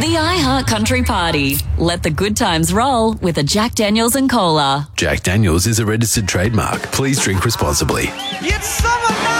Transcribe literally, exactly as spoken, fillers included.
The iHeart Country Party. Let the good times roll with a Jack Daniels and Cola. Jack Daniels is a registered trademark. Please drink responsibly. It's summer